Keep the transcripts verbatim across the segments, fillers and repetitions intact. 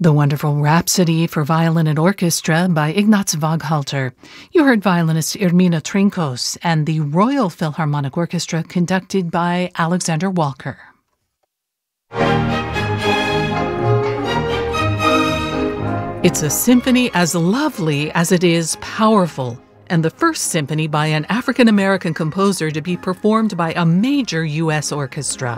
The wonderful Rhapsody for Violin and Orchestra by Ignaz Waghalter. You heard violinist Irmina Trinkos and the Royal Philharmonic Orchestra conducted by Alexander Walker. It's a symphony as lovely as it is powerful, and the first symphony by an African-American composer to be performed by a major U S orchestra.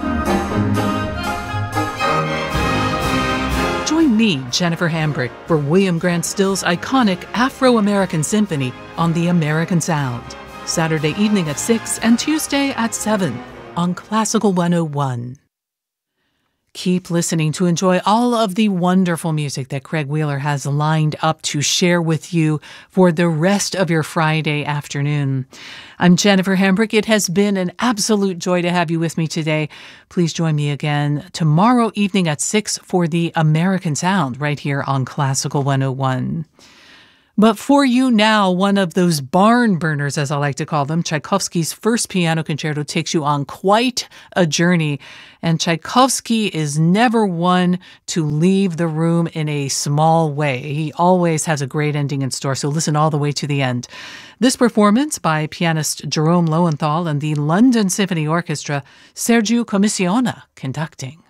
Join me, Jennifer Hambrick, for William Grant Still's iconic Afro-American Symphony on the American Sound, Saturday evening at six and Tuesday at seven on Classical one oh one. Keep listening to enjoy all of the wonderful music that Craig Wheeler has lined up to share with you for the rest of your Friday afternoon. I'm Jennifer Hambrick. It has been an absolute joy to have you with me today. Please join me again tomorrow evening at six for the American Sound right here on Classical one oh one. But for you now, one of those barn burners, as I like to call them, Tchaikovsky's First Piano Concerto takes you on quite a journey. And Tchaikovsky is never one to leave the room in a small way. He always has a great ending in store, so listen all the way to the end. This performance by pianist Jerome Lowenthal and the London Symphony Orchestra, Sergiu Comissiona conducting.